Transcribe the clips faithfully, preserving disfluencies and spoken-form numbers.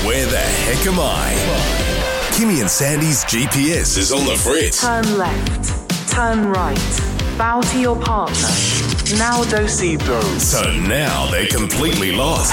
Where the Heck Am I? Kimmy and Sandy's G P S is on the fritz. Turn left. Turn right. Bow to your partner. Now do-si-do. So now they're completely lost.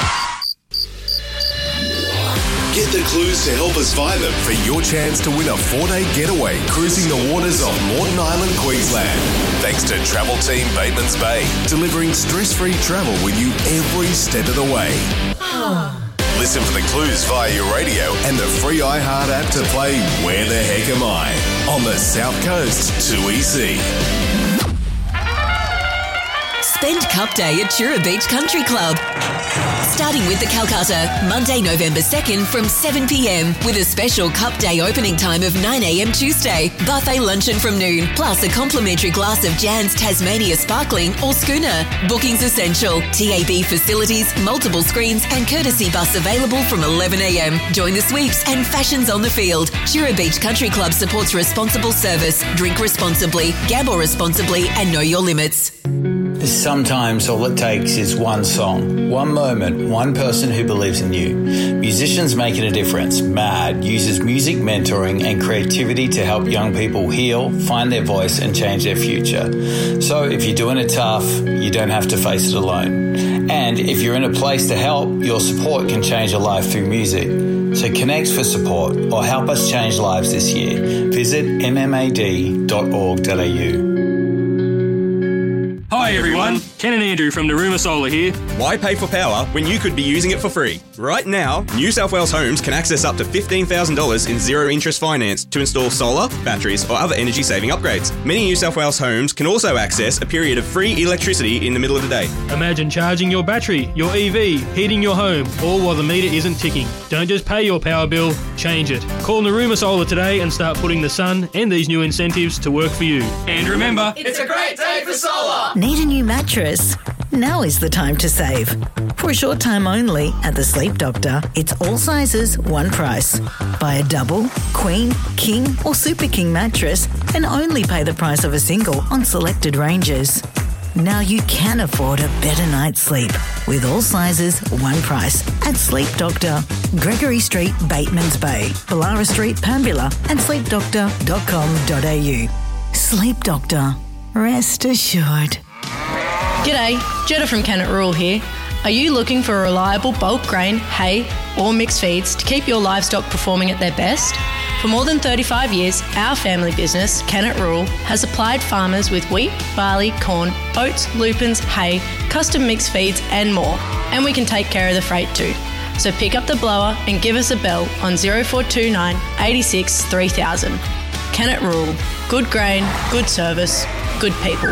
Get the clues to help us find them for your chance to win a four-day getaway cruising the waters of Moreton Island, Queensland. Thanks to Travel Team Bateman's Bay, delivering stress-free travel with you every step of the way. Listen for the clues via your radio and the free iHeart app to play Where the Heck Am I? On the South Coast two E C. Spend Cup Day at Chura Beach Country Club. Starting with the Calcutta, Monday, November second from seven p.m. with a special Cup Day opening time of nine a.m. Tuesday. Buffet luncheon from noon, plus a complimentary glass of Jan's Tasmania Sparkling or Schooner. Bookings essential. T A B facilities, multiple screens and courtesy bus available from eleven a.m. Join the sweeps and fashions on the field. Chura Beach Country Club supports responsible service. Drink responsibly, gamble responsibly and know your limits. Sometimes all it takes is one song, one moment, one person who believes in you. Musicians Making a Difference, MAD, uses music mentoring and creativity to help young people heal, find their voice and change their future. So if you're doing it tough, you don't have to face it alone. And if you're in a place to help, your support can change a life through music. So connect for support or help us change lives this year. Visit m m a d dot org dot a u. Hi everyone, Ken and Andrew from Naruma Solar here. Why pay for power when you could be using it for free? Right now, New South Wales Homes can access up to fifteen thousand dollars in zero-interest finance to install solar, batteries or other energy-saving upgrades. Many New South Wales homes can also access a period of free electricity in the middle of the day. Imagine charging your battery, your E V, heating your home, all while the meter isn't ticking. Don't just pay your power bill, change it. Call Naruma Solar today and start putting the sun and these new incentives to work for you. And remember, it's a great day for solar! Need a new mattress? Now is the time to save. For a short time only at the Sleep Doctor, it's all sizes, one price. Buy a double, queen, king or super king mattress and only pay the price of a single on selected ranges. Now you can afford a better night's sleep with all sizes, one price at Sleep Doctor, Gregory Street, Bateman's Bay, Ballara Street, Pambula and sleep doctor dot com dot a u. Sleep Doctor. Rest assured. G'day, Jetta from Kennett Rural here. Are you looking for reliable bulk grain, hay or mixed feeds to keep your livestock performing at their best? For more than thirty-five years, our family business, Kennett Rural, has supplied farmers with wheat, barley, corn, oats, lupins, hay, custom mixed feeds and more. And we can take care of the freight too. So pick up the blower and give us a bell on zero four two nine, eight six, three thousand. Kennett Rural. Good grain, good service, good people.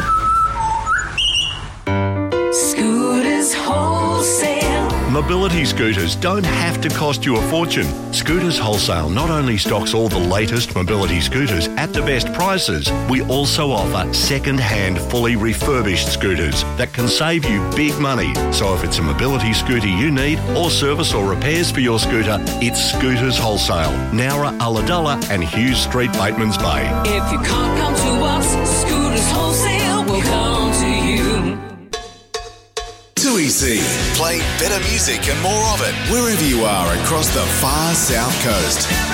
Scooters Wholesale. Mobility scooters don't have to cost you a fortune. Scooters Wholesale not only stocks all the latest mobility scooters at the best prices, we also offer second-hand, fully refurbished scooters that can save you big money. So if it's a mobility scooter you need or service or repairs for your scooter, it's Scooters Wholesale, Nowra, Ulladulla and Hughes Street, Bateman's Bay. If you can't come to us, Scooters Wholesale will come to you. two E C. Play better music and more of it wherever you are across the far south coast.